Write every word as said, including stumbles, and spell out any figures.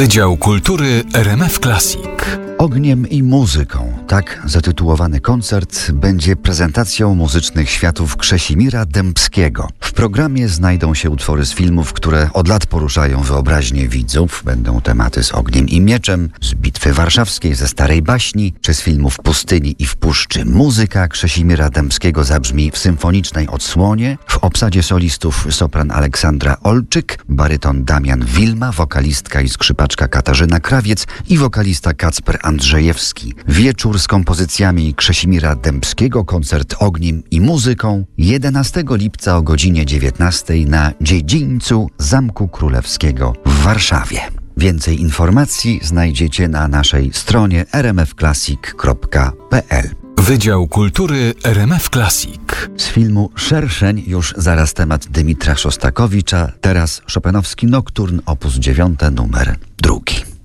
Wydział Kultury R M F Classic. Ogniem i muzyką. Tak zatytułowany koncert będzie prezentacją muzycznych światów Krzesimira Dębskiego. W programie znajdą się utwory z filmów, które od lat poruszają wyobraźnię widzów. Będą tematy z Ogniem i Mieczem, z Bitwy Warszawskiej, ze Starej Baśni, czy z filmów Pustyni i w Puszczy. Muzyka Krzesimira Dębskiego zabrzmi w symfonicznej odsłonie. W obsadzie solistów sopran Aleksandra Olczyk, baryton Damian Wilma, wokalistka i skrzypaczka Katarzyna Krawiec i wokalista Kacper Andrzejewski. Wieczór z kompozycjami Krzesimira Dębskiego, koncert Ogniem i muzyką jedenastego lipca o godzinie dziewiętnastej na dziedzińcu Zamku Królewskiego w Warszawie. Więcej informacji znajdziecie na naszej stronie r m f classic kropka p l. Wydział Kultury R M F Classic. Z filmu Szerszeń już zaraz temat Dymitra Szostakowicza, teraz Chopinowski Nokturn op. dziewięć numer